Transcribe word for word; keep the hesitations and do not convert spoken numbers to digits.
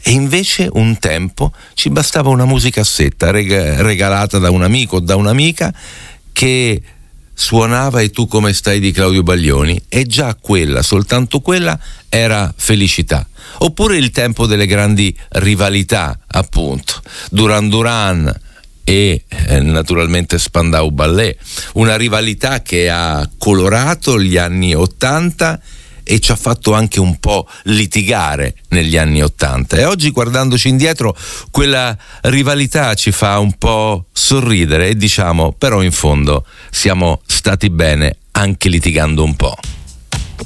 E invece un tempo ci bastava una musicassetta reg- regalata da un amico o da un'amica che suonava E tu come stai di Claudio Baglioni, e già quella, soltanto quella, era felicità. Oppure il tempo delle grandi rivalità, appunto, Duran Duran e eh, naturalmente Spandau Ballet, una rivalità che ha colorato gli anni ottanta e ci ha fatto anche un po' litigare negli anni ottanta, e oggi, guardandoci indietro, quella rivalità ci fa un po' sorridere e diciamo, però in fondo siamo stati bene anche litigando un po'.